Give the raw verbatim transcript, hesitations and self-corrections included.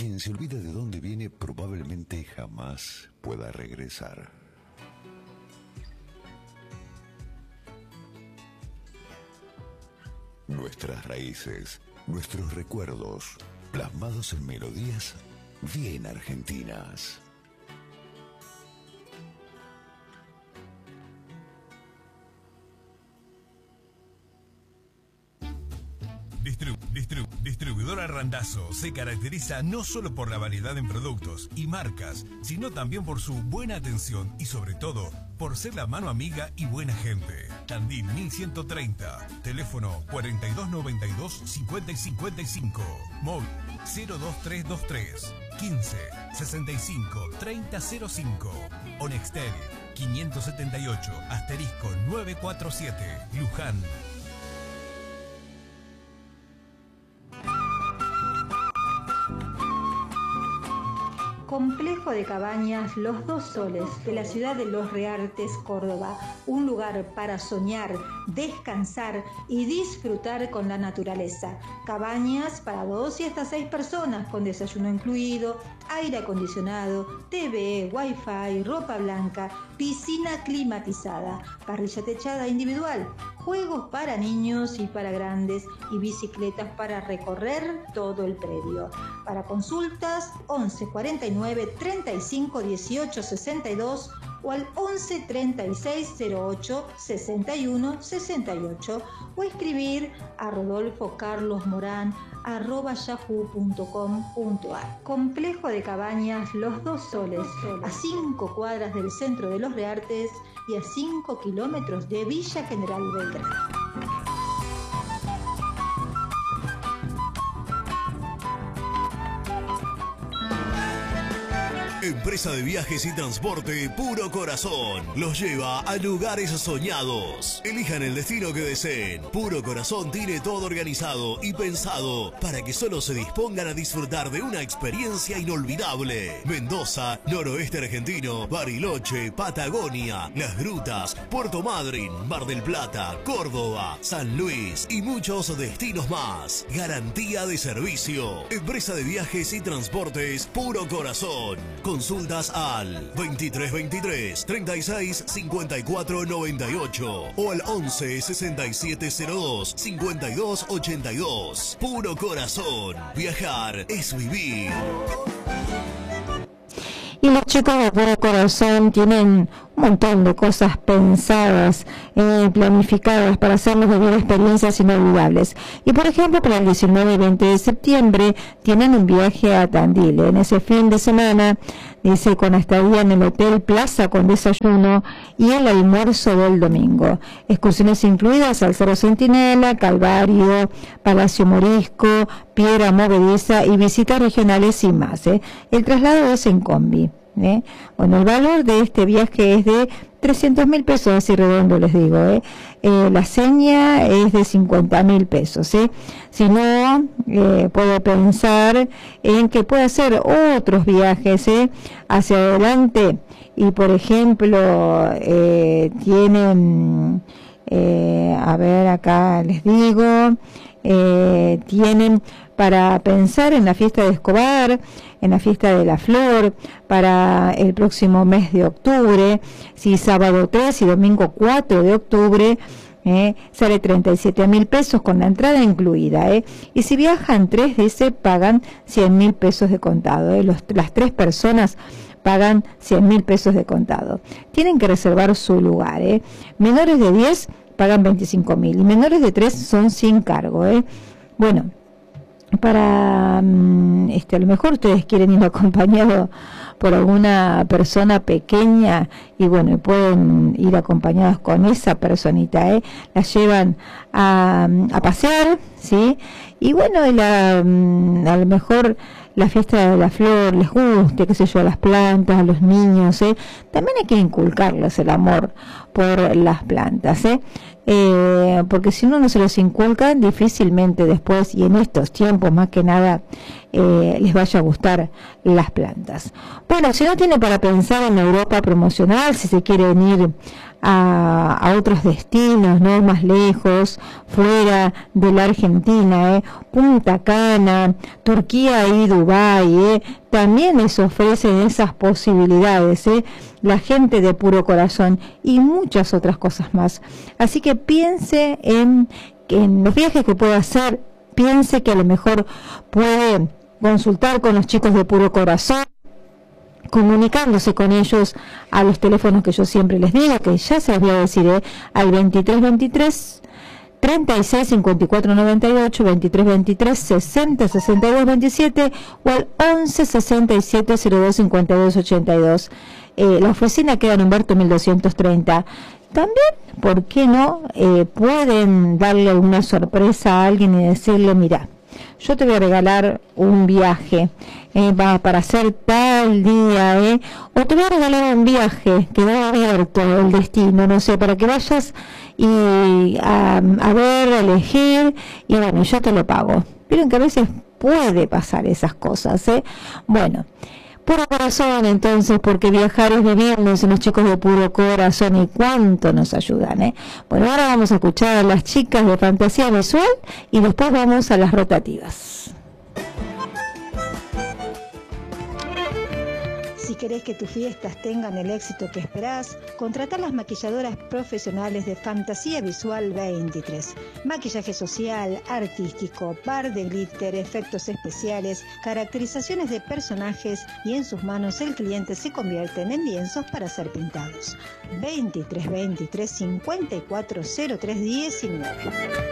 quien se olvida de dónde viene probablemente jamás pueda regresar. Nuestras raíces, nuestros recuerdos, plasmados en melodías bien argentinas. Distribu distribu Distribuidora Randazzo se caracteriza no solo por la variedad en productos y marcas, sino también por su buena atención y sobre todo por ser la mano amiga y buena gente. Tandil mil ciento treinta, teléfono cuarenta y dos noventa y dos, cincuenta y cincuenta y cinco, móvil cero dos tres dos tres, quince, sesenta y cinco, treinta cero cinco, Onextel quinientos setenta y ocho, asterisco novecientos cuarenta y siete, Luján. Complejo de Cabañas Los Dos Soles, de la ciudad de Los Reartes, Córdoba. Un lugar para soñar, descansar y disfrutar con la naturaleza. Cabañas para dos y hasta seis personas, con desayuno incluido, aire acondicionado, T V, wifi, ropa blanca, piscina climatizada, parrilla techada individual, juegos para niños y para grandes y bicicletas para recorrer todo el predio. Para consultas, once cuarenta y nueve, treinta y cinco, dieciocho, sesenta y dos o al once treinta y seis, cero ocho, sesenta y uno, sesenta y ocho o escribir a rodolfo carlos morán arroba yahoo punto com punto ar. Complejo de Cabañas Los Dos Soles, a cinco cuadras del centro de Los Reartes y a cinco kilómetros de Villa General Belgrano. Empresa de viajes y transporte Puro Corazón los lleva a lugares soñados. Elijan el destino que deseen. Puro Corazón tiene todo organizado y pensado para que solo se dispongan a disfrutar de una experiencia inolvidable. Mendoza, noroeste argentino, Bariloche, Patagonia, Las Grutas, Puerto Madryn, Mar del Plata, Córdoba, San Luis y muchos destinos más. Garantía de servicio. Empresa de viajes y transportes Puro Corazón. Consultas al veintitrés veintitrés, treinta y seis, cincuenta y cuatro noventa y ocho o al once sesenta y siete cero dos, cincuenta y dos ochenta y dos. Puro Corazón. Viajar es vivir. Y los chicos de Puro Corazón tienen un montón de cosas pensadas, eh, planificadas para hacernos vivir experiencias inolvidables. Y por ejemplo, para el diecinueve y veinte de septiembre tienen un viaje a Tandil. En ese fin de semana, dice, con estadía en el Hotel Plaza con desayuno y el almuerzo del domingo. Excursiones incluidas al Cerro Centinela, Calvario, Palacio Morisco, Piedra Movediza y visitas regionales y más. ¿eh? El traslado es en combi. ¿eh? Bueno, el valor de este viaje es de trescientos mil pesos, así redondo les digo. ¿eh? Eh, la seña es de cincuenta mil pesos. ¿eh? Si no, eh, puedo pensar en que puede hacer otros viajes ¿eh? hacia adelante y, por ejemplo, eh, tienen, eh, a ver, acá les digo, eh, tienen para pensar en la fiesta de Escobar, en la fiesta de la Flor, para el próximo mes de octubre, si sábado tres y domingo cuatro de octubre, eh, sale treinta y siete mil pesos con la entrada incluida, eh, y si viajan tres, dice, pagan cien mil pesos de contado, eh, Los, las tres personas pagan cien mil pesos de contado. Tienen que reservar su lugar, eh. Menores de diez pagan veinticinco mil y menores de tres son sin cargo, eh. Bueno, para este a lo mejor ustedes quieren ir acompañados por alguna persona pequeña y bueno, pueden ir acompañados con esa personita, ¿eh? La llevan a, a pasear, ¿sí? Y bueno, la, a lo mejor la fiesta de la flor les guste, qué sé yo, a las plantas, a los niños, ¿eh? También hay que inculcarles el amor por las plantas, ¿eh? eh, porque si uno no se los inculca, difícilmente después, y en estos tiempos más que nada, eh, les vaya a gustar las plantas. Bueno, si no tiene para pensar en Europa promocional, si se quiere venir a, a otros destinos, no más lejos, fuera de la Argentina, ¿eh? Punta Cana, Turquía y Dubái, ¿eh? También les ofrecen esas posibilidades, ¿eh? La gente de Puro Corazón y muchas otras cosas más. Así que piense en, en los viajes que pueda hacer, piense que a lo mejor puede consultar con los chicos de Puro Corazón, comunicándose con ellos a los teléfonos que yo siempre les digo, que ya se los voy a decir, ¿eh? Al veintitrés veintitrés, treinta y seis, cincuenta y cuatro noventa y ocho, veintitrés veintitrés, sesenta, sesenta y dos veintisiete o al once sesenta y siete, cero dos cincuenta y dos ochenta y dos. Eh, la oficina queda en Humberto mil doscientos treinta. También, ¿por qué no? Eh, pueden darle alguna sorpresa a alguien y decirle, mira, yo te voy a regalar un viaje eh, para, para hacer tal día, eh, o te voy a regalar un viaje que va abierto el destino, no sé, para que vayas y a, a ver, a elegir, y bueno, yo te lo pago. Miren que a veces puede pasar esas cosas, ¿eh? Bueno, Puro Corazón entonces, porque viajar es vivir, dicen los chicos de Puro Corazón, y cuánto nos ayudan, ¿eh? Bueno, ahora vamos a escuchar a las chicas de Fantasía Visual y después vamos a las rotativas. Si querés que tus fiestas tengan el éxito que esperás, contratá las maquilladoras profesionales de Fantasía Visual veintitrés. Maquillaje social, artístico, bar de glitter, efectos especiales, caracterizaciones de personajes, y en sus manos el cliente se convierte en lienzos para ser pintados. veintitrés veintitrés, cincuenta y cuatro cero tres diecinueve.